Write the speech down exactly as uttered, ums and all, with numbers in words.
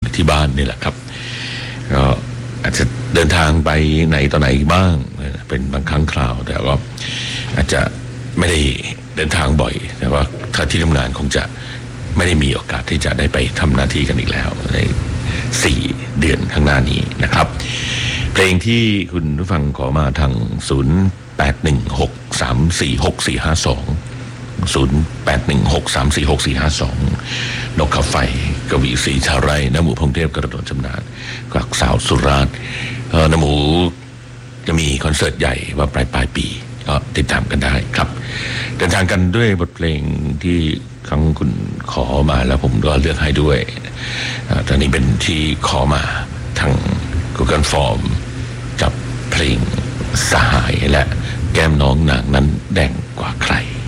ที่บ้านนี่แหละครับก็อาจจะเดินทางไปไหนต่อไหนบ้างเป็นบางครั้งคราวแต่ก็อาจจะไม่ได้เดินทางบ่อยแต่ว่าถ้าที่ทำงานคงจะไม่ได้มีโอกาสที่จะได้ไปทำหน้าที่กันอีกแล้วในสี่เดือนข้างหน้านี้นะครับเพลงที่คุณผู้ฟังขอมาทางศูนย์ แปด หนึ่ง หก สาม สี่ หก สี่ ห้า สอง ศูนย์ แปด หนึ่ง หก สาม สี่ หก สี่ ห้า สองนกขับไฟกวีศรีชาไรน้ำหมูพงเทพกระโดดชำนาญกักสาวสุราษฎร์น้ำหมูจะมีคอนเสิร์ตใหญ่ว่าปลายปลายปีก็ติดตามกันได้ครับเดินทางกันด้วยบทเพลงที่ครั้งคุณขอมาแล้วผมก็เลือกให้ด้วยตอนนี้เป็นที่ขอมาทาง Google Form จับเพลงสหายและแก้มน้องนางนั้นแดงกว่าใคร